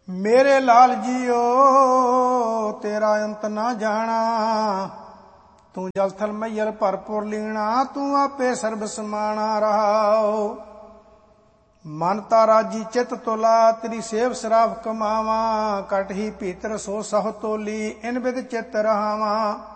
मेरे लाल जियो तेरा अंत ना जाना, तू जल थल मैयल भरपुर लीना, तू आपे सर्ब समाना रहाओ। मन तारा जी चित तोला, तेरी सेव सराफ कमावा, कट ही भीतर सो सह तोली, इन बिद चित रहावा।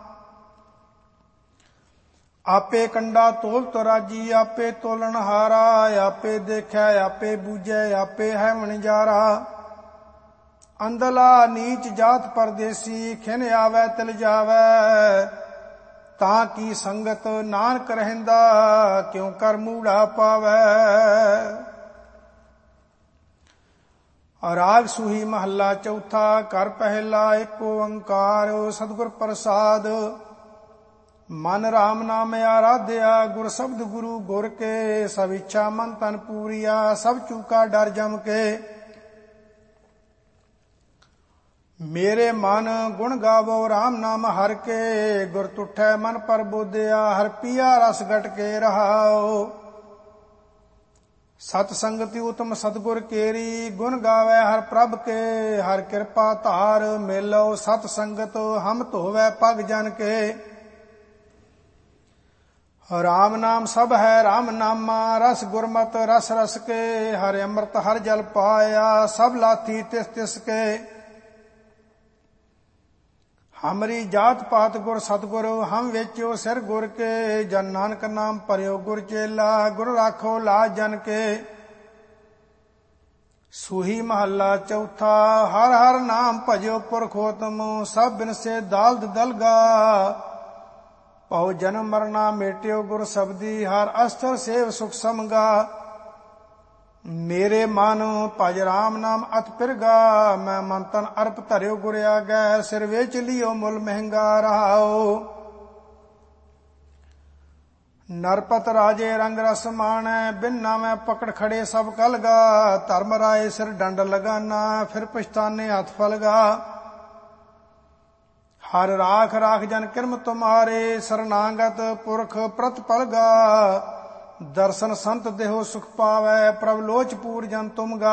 आपे कंडा तोल तराजी, आपे तोलन हारा, आपे देखै आपे बूझै, आपे है वणजारा। अंदला नीच जात परदेसी, खिन आवै तिल जावै, तां की संगत नानक रहंदा, क्यों कर मूढ़ा पावै। राग सूही महला चौथा, कर पहला एक ओंकार, सतगुर प्रसाद। मन राम नाम आराध्या, गुर शब्द गुरु गुर के, सब इच्छा मन तन पूरिया, सब चूका डर जम के। मेरे मन गुण गावो राम नाम हर के, गुर तुठै मन पर बोधिया, हर पिया रस गट के रहाओ। सत संगति उत्तम सतगुर केरी, गुण गावै हर प्रभ के, हर कृपा धार मेलो सत संगत, हम धोवै पग जन के। राम नाम सब है राम नामा, रस गुरमत रस रस के, हर अमृत हर जल पाया, सब लाथी तिस तिस के। हमरी जात पात गुर सतगुर, हम वेचो सिर गुर के, जन नानक नाम परयो गुर चेला, गुर राखो लाज जन के। सूही महला चौथा, हर हर नाम भजो पुरखोतम, सब बिन से दाल्द दलगा, पौ जन्म मरना मेट्यो गुर शब्दी, हर अस्तर सेव सुख समगा। मेरे मन भज राम नाम अत पिरगा, मैं मन तन अर्प धर्यो गुर आगै, सिर वेच लियो मुल महंगा रहाओ। नरपत राजे रंग रस माणै, बिन नामै पकड़ खड़े सब कलगा, धर्म राय सिर डंड लगाना, फिर पछताने हथ फलगा। हर राख राख जन किरम तुम्हारे, शरणागत पुरख प्रत पलगा, दर्शन संत देहो सुख पावै, प्रभ लोच पूर जन तुम गा।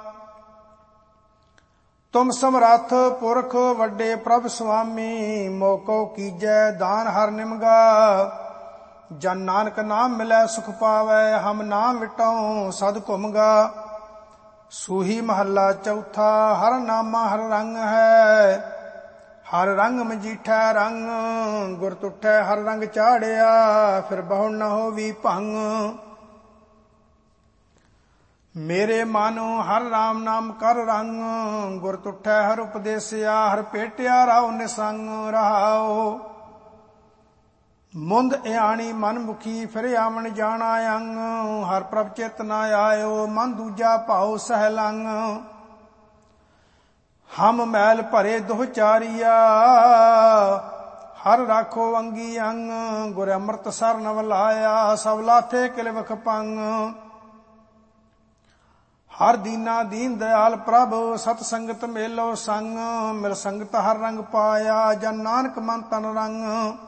तुम समरथ पुरख वड्डे प्रभ स्वामी, मोको कीजै दान हर निमगा। जन नानक नाम मिलै सुख पावै, हम नाम विटाऊं सद घुमगा। सूही महला चौथा, हर नामा हर रंग है, हर रंग मजीठा रंग, गुर तुठै हर रंग चाड़िया, फिर बहु न होवी भंग। मेरे मानो हर राम नाम कर रंग, गुर तुठै हर उपदेसिया, हर पेटिया राव निसंग रहाओ। मुंद इयाणी मन मुखी, फिर आवन जाना अंग, हर प्रभ चित न आयो, मन दूजा भाव सहलंग। हम मैल भरे दोह चारिया, हर राखो अंगी अंग, गुर अमृत सर नव लाया, सब लाथे किल वख पंग। हर दीना दीन दयाल प्रभ, सत संगत मेलो संग, मिल संगत हर रंग पाया, जन नानक मन तन रंग।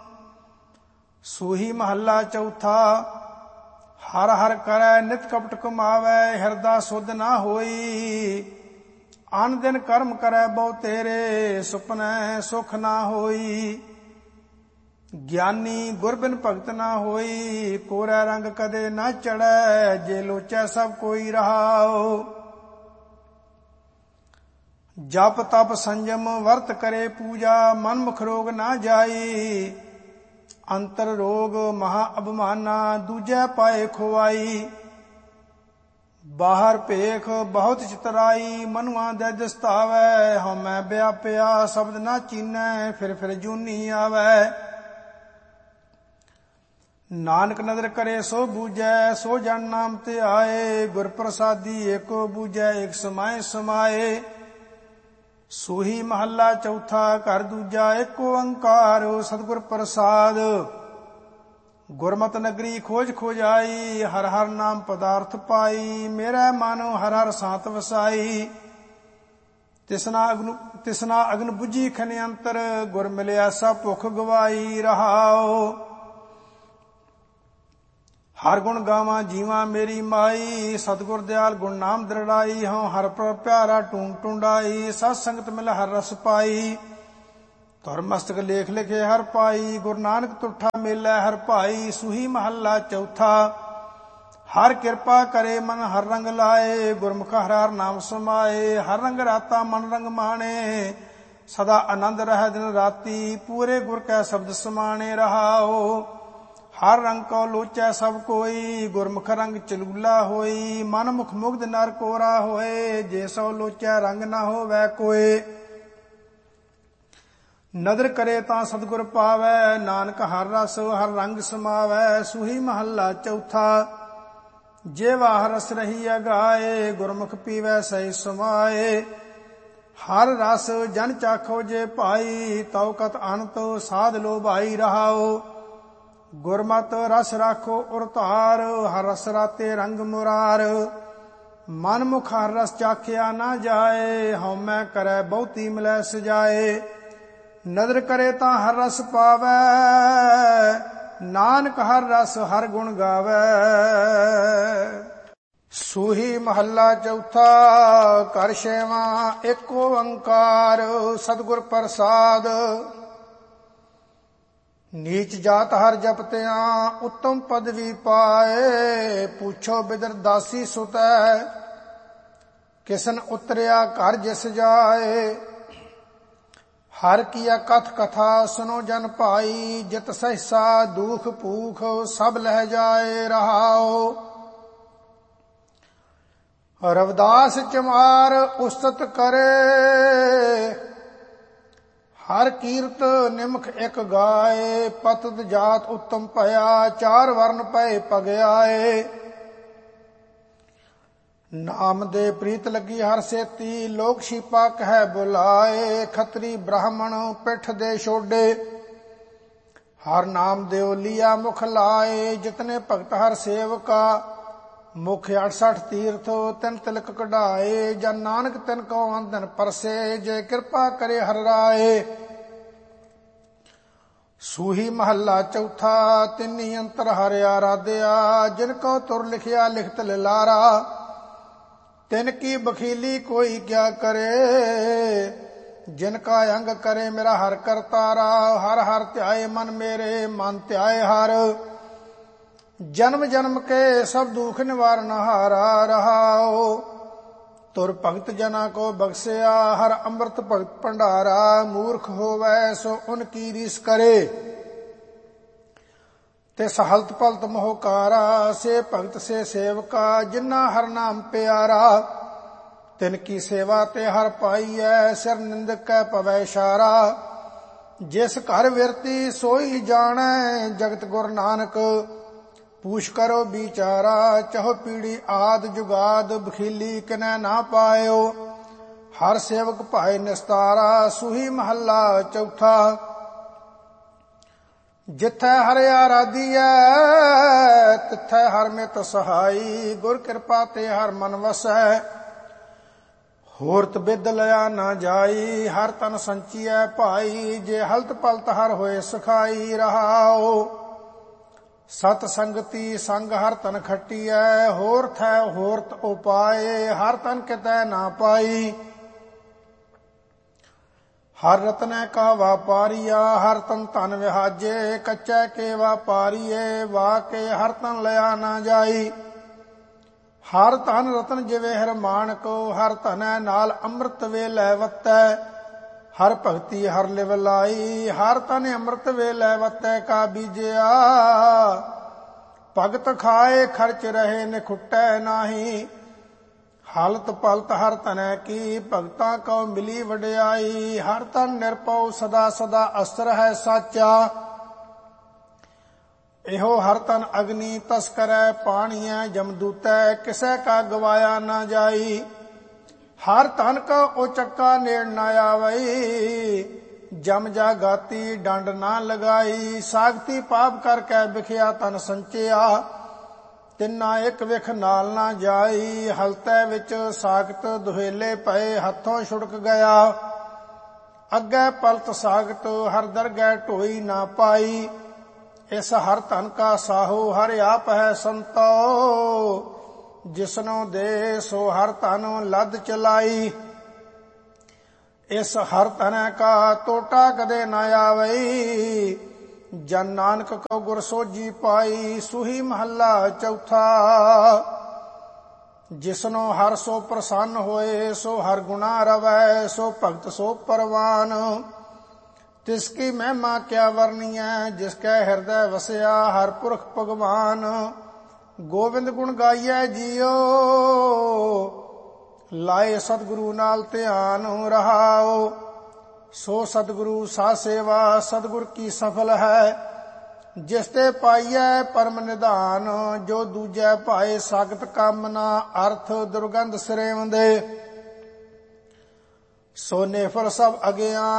सूही महला चौथा, हर हर करै नित कपट कमावै, हिरदा सुध ना होई, आन दिन कर्म करै बहु तेरे, सुपनै सुख ना होई। ज्ञानी गुर बिन भगत ना होई, कोरै रंग कदे ना चढ़ै, जे लोचै सब कोई रहाओ। जप तप संयम वर्त करे पूजा, मन मुख रोग ना जाई, अंतर रोग महा अभिमाना, दूजै पाए खुआई। बाहर भेख बहुत चितराई, मनुआ दे दस्तावै, हमै व्यापिया शब्द ना चीनै, फिर जूनी आवै। नानक नदर करे सो बूझै, सो जन नाम ते आए, गुर प्रसादी एको बूझै, एक समाए समाए। सूही महला चौथा, घर दूजा एक ओंकार, सतगुर प्रसाद। गुरमत नगरी खोज खोज आई, हर हर नाम पदार्थ पाई, मेरा मानो हर हर सात वसाई। तिसना अग्न बुझी खने अंतर, गुर मिलिया सब भुख गवाई रहाओ। ਹਰ ਗੁਣ ਗਾਵਾਂ ਜੀਵਾਂ ਮੇਰੀ ਮਾਈ, ਸਤਿਗੁਰ ਦਿਆਲ ਗੁਣ ਨਾਮ ਦ੍ਰਿੜਾਈ। ਹਉ ਹਰ ਪ੍ਰਭ ਪਿਆਰਾ ਟੂੰਡ ਟੁੰਡਾਈ, ਸਤ ਸੰਗਤ ਮਿਲ ਹਰ ਰਸ ਪਾਈ। ਧੁਰ ਮਸਤਕ ਲੇਖ ਲਿਖੇ ਹਰ ਪਾਈ, ਗੁਰੂ ਨਾਨਕ ਤੁਠਾ ਮੇਲੇ ਹਰ ਭਾਈ। ਸੂਹੀ ਮਹੱਲਾ ਚੌਥਾ। ਹਰ ਕਿਰਪਾ ਕਰੇ ਮਨ ਹਰ ਰੰਗ ਲਾਏ, ਗੁਰਮੁਖ ਹਰ ਹਰ ਨਾਮ ਸਮਾਏ। ਹਰ ਰੰਗ ਰਾਤਾ ਮਨ ਰੰਗ ਮਾਣੇ, ਸਦਾ ਆਨੰਦ ਰਹਿ ਦਿਨ ਰਾਤੀ। ਪੂਰੇ ਗੁਰ ਕੈ ਸ਼ਬਦ ਸਮਾਣੇ ਰਹਾਓ। ਹਰ ਰੰਗ ਕੋ ਲੋਚੈ ਸਭ ਕੋਈ, ਗੁਰਮੁਖ ਰੰਗ ਚਲੂਲਾ ਹੋਈ। ਮਨ ਮੁਖ ਮੁਗਧ ਨਰ ਕੋਰਾ ਹੋਏ, ਜੇ ਸੋ ਲੋਚੈ ਰੰਗ ਨਾ ਹੋਵੈ ਕੋਏ। ਨਦਰ ਕਰੇ ਤਾਂ ਸਤਿਗੁਰ ਪਾਵੈ, ਨਾਨਕ ਹਰ ਰਸ ਹਰ ਰੰਗ ਸਮਾਵੈ। ਸੂਹੀ ਮਹੱਲਾ ਚੌਥਾ। ਜੇ ਵਾਹ ਰਸ ਰਹੀ ਅਗਾਏ, ਗੁਰਮੁਖ ਪੀਵੈ ਸਹਿ ਸਮਾਏ। ਹਰ ਰਸ ਜਨ ਚਾਖੋ ਜੇ ਭਾਈ, ਤਉ ਕਤ ਅਨੰਤ ਸਾਧ ਲੋ ਭਾਈ ਰਹਾਓ। ਗੁਰਮਤਿ ਰਸ ਰਾਖੋ ਉਰ ਧਾਰ, ਹਰ ਰਸ ਰਾਤੇ ਰੰਗ ਮੁਰਾਰ। ਮਨ ਮੁਖ ਹਰ ਰਸ ਚਾਖਿਆ ਨਾ ਜਾਏ, ਹਉਮੈ ਕਰੈ ਬਹੁਤੀ ਮਿਲੈ ਸਜਾਏ। ਨਦਰ ਕਰੇ ਤਾਂ ਹਰ ਰਸ ਪਾਵੈ, ਨਾਨਕ ਹਰ ਰਸ ਹਰ ਗੁਣ ਗਾਵੈ। ਸੂਹੀ ਮਹੱਲਾ ਚੌਥਾ। ਘਰ ਛੇਵਾਂ। ਏਕ ਓੰਕਾਰ ਸਤਿਗੁਰ ਪ੍ਰਸਾਦ। ਨੀਚ ਜਾਤ ਹਰ ਜਪਤਿਆਂ, ਉੱਤਮ ਪਦਵੀ ਪਾਏ। ਪੁੱਛੋ ਬਿਦਰ ਦਾਸੀ ਸੁਤੈ, ਕਿਸਨ ਉਤਰਿਆ ਘਰ ਜਿਸ ਜਾਏ। ਹਰ ਕੀਆ ਕਥ ਕਥਾ ਸੁਨੋ ਜਨ ਭਾਈ, ਜਿਤ ਸਹਿਸਾ ਦੁਖ ਭੂਖ ਸਭ ਲਹਿ ਜਾਏ ਰਹਾਓ। ਰਵਿਦਾਸ ਚਮਾਰ ਉਸਤਤ ਕਰੇ, ਹਰ ਕੀਰਤ ਨਿਮਖ ਇਕ ਗਾਏ। ਪਤਤ ਜਾਤ ਉੱਤਮ ਭਇਆ, ਚਾਰ ਵਰਨ ਪਏ ਪਗਿਆਏ। ਨਾਮ ਦੇ ਪ੍ਰੀਤ ਲੱਗੀ ਹਰ ਸੇਤੀ, ਲੋਕ ਛੀਪਾ ਕਹਿ ਬੁਲਾਏ। ਖੱਤਰੀ ਬ੍ਰਾਹਮਣ ਪਿੱਠ ਦੇ ਛੋਡੇ, ਹਰ ਨਾਮ ਦਿਓ ਲੀਆ ਮੁਖ ਲਾਏ। ਜਿਤਨੇ ਭਗਤ ਹਰ ਸੇਵਕਾ, ਮੁਖ 68 ਤੀਰਥ ਤਿਨ ਤਿਲਕ ਕਢਾਏ। ਜਨ ਨਾਨਕ ਤਿਨ ਕੋ ਅੰਧਨ ਪਰਸੇ, ਜੇ ਕਿਰਪਾ ਕਰੇ ਹਰ ਰਾਏ। ਸੂਹੀ ਮਹੱਲਾ ਚੌਥਾ। ਤਿੰਨੀ ਅੰਤਰ ਹਰਿ ਆਰਾਧਿਆ, ਜਿਨ ਕੋ ਤੁਰ ਲਿਖਿਆ ਲਿਖਤ ਲਿਲਾਰਾ। ਤਿਨ ਕੀ ਬਖੀਲੀ ਕੋਈ ਕਿਆ ਕਰੇ, ਜਿਨ ਕਾ ਅੰਗ ਕਰੇ ਮੇਰਾ ਹਰ ਕਰਤਾਰਾ। ਹਰ ਹਰ ਧਿਆਏ ਮਨ ਮੇਰੇ, ਮਨ ਧਿਆਏ ਹਰ। ਜਨਮ ਜਨਮ ਕੇ ਸਭ ਦੁਖ ਨਿਵਾਰਨ ਹਾਰਾ ਰਹਾਓ। ਤੁਰ ਭਗਤ ਜਨਾ ਕੋ ਬਖਸਿਆ, ਹਰ ਅੰਮ੍ਰਿਤ ਭਗਤ ਭੰਡਾਰਾ। ਮੂਰਖ ਹੋਵੈ ਸੋ ਉਨ ਕੀ ਰੀਸ ਕਰੇ, ਤਿਸ ਹਲਤ ਪਲਤ ਮੋਹਕਾਰਾ। ਸੇ ਭਗਤ ਸੇ ਸੇਵਕਾ, ਜਿਨਾ ਹਰ ਨਾਮ ਪਿਆਰਾ। ਤਿਨ ਕੀ ਸੇਵਾ ਤੇ ਹਰ ਪਾਈਐ, ਸਿਰ ਨਿੰਦਕ ਕੈ ਪਵੈ ਇਸ਼ਾਰਾ। ਜਿਸ ਘਰ ਵਿਰਤੀ ਸੋਈ ਜਾਣੈ, ਜਗਤ ਗੁਰ ਨਾਨਕ ਪੂਛ ਕਰੋ ਵਿਚਾਰਾ। ਚਹੁ ਪੀੜੀ ਆਦ ਜੁਗਾਦ, ਬਖੀਲੀ ਕਿਨੈ ਨਾ ਪਾਇਓ। ਹਰ ਸੇਵਕ ਭਾਏ ਨਿਸਤਾਰਾ। ਸੂਹੀ ਮਹੱਲਾ ਚੌਥਾ। ਜਿੱਥੈ ਹਰਿ ਆਰਾਧੀਐ, ਤਿੱਥੈ ਹਰ ਮਿਤ ਸਹਾਈ। ਗੁਰ ਕਿਰਪਾ ਤੇ ਹਰ ਮਨ ਵਸੈ, ਹੋਰਤ ਬਿਦ ਲਿਆ ਨਾ ਜਾਈ। ਹਰ ਤਨ ਸੰਚੀਐ ਭਾਈ, ਜੇ ਹਲਤ ਪਲਤ ਹਰ ਹੋਏ ਸਖਾਈ ਰਹਾਓ। ਸਤ ਸੰਗਤੀ ਸੰਗ ਹਰ ਤਨ ਖੱਟੀਐ, ਹੋਰ ਥੈ ਹੋਰਤ ਉਪਾਏ। ਹਰ ਤਨ ਕਿਤੈ ਨਾ ਪਾਈ। ਹਰ ਰਤਨੈ ਕਾ ਵਾਪਾਰੀਆ, ਹਰ ਤਨ ਧਨ ਵਿਹਾਜੇ। ਕੱਚੈ ਕੇ ਵਾਪਾਰੀਏ, ਵਾ ਕੇ ਹਰ ਤਨ ਲਿਆ ਨਾ ਜਾਈ। ਹਰ ਧਨ ਰਤਨ ਜਿਵੇਂ ਹਰ ਮਾਣਕ, ਹਰ ਧਨੈ ਨਾਲ ਅੰਮ੍ਰਿਤ ਵੇਲੇ ਵਤੈ। ਹਰ ਭਗਤੀ ਹਰ ਲਿਵ ਲਾਈ, ਹਰ ਤਨ ਅੰਮ੍ਰਿਤ ਵੇਲੇ ਵਤੈ ਕਾ ਬੀਜਿਆ। ਭਗਤ ਖਾਏ ਖਰਚ ਰਹੇ ਨਿਖੁੱਟੈ ਨਾਹੀ। ਹਾਲਤ ਪਲਤ ਹਰ ਧਨੈ ਕੀ, ਭਗਤਾਂ ਕਉ ਮਿਲੀ ਵਡਿਆਈ। ਹਰ ਤਨ ਨਿਰਭਉ ਸਦਾ ਸਦਾ ਅਸਰ ਹੈ ਸਾਚਾ। ਇਹੋ ਹਰ ਤਨ ਅਗਨੀ ਤਸਕਰੈ, ਪਾਣੀਐ ਜਮਦੂਤੈ। ਕਿਸੈ ਕਾ ਗਵਾਇਆ ਨਾ ਜਾਈ। ਹਰ ਧਨ ਕਾ ਉਹ ਚੱਕਾ ਨੇੜ ਨਾ ਆਵਈ। ਜਮ ਜਾ ਗਾਤੀ ਡੰਡ ਨਾ ਲਗਾਈ। ਸਾਗਤੀ ਪਾਪ ਕਰਕੇ ਵਿਖਿਆ ਤਨ ਸੰਚਿਆ। ਤਿੰਨਾ ਇੱਕ ਵਿਖ ਨਾਲ ਨਾ ਜਾਈ। ਹਲਤੈ ਵਿੱਚ ਸਾਗਤ ਦੁਹੇਲੇ ਪਏ, ਹੱਥੋਂ ਛੁੜਕ ਗਿਆ। ਅੱਗੇ ਪਲਤ ਸਾਗਤ ਹਰ ਦਰਗਹਿ ਢੋਈ ਨਾ ਪਾਈ। ਇਸ ਹਰ ਧਨ ਕਾ ਸਾਹੂ ਹਰਿ ਆਪ ਹੈ ਸੰਤੋ। ਜਿਸਨੂੰ ਦੇ ਸੋ ਹਰ ਧਨ ਲੱਦ ਚਲਾਈ। ਇਸ ਹਰ ਧਨ ਕਾ ਟੋਟਾ ਕਦੇ ਨਾ ਆਵਈ। ਜਨ ਨਾਨਕ ਕਉ ਗੁਰ ਸੋਝੀ ਪਾਈ। ਸੂਹੀ ਮਹੱਲਾ ਚੌਥਾ। ਜਿਸਨੂੰ ਹਰ ਸੋ ਪ੍ਰਸੰਨ ਹੋਏ ਸੋ ਹਰ ਗੁਣਾ ਰਵੈ। ਸੋ ਭਗਤ ਸੋ ਪਰਵਾਨ ਤਿਸ ਕੀ ਮਹਿਮਾ ਕਿਆ ਵਰਨੀਐ। ਜਿਸ ਕੈ ਹਿਰਦੈ ਵਸਿਆ ਹਰ ਪੁਰਖ ਭਗਵਾਨ। ਗੋਬਿੰਦ ਗੁਣ ਗਾਈਐ ਜੀਓ ਲਾਏ ਸਤਿਗੁਰੂ ਨਾਲ ਧਿਆਨ ਰਹਾਓ। ਸੋ ਸਤਿਗੁਰੂ ਸਾ ਸੇਵਾ ਸਤਿਗੁਰ ਕੀ ਸਫਲ ਹੈ। ਜਿਸ ਤੇ ਪਾਈਐ ਪਰਮ ਨਿਧਾਨ। ਜੋ ਦੂਜੈ ਭਾਏ ਸਾਗਤ ਕਾਮਨਾ ਅਰਥ ਦੁਰਗੰਧ ਸਰੇਵੰਦੇ। ਸੋ ਨੇਫਲ ਸਭ ਅਗਿਆਨ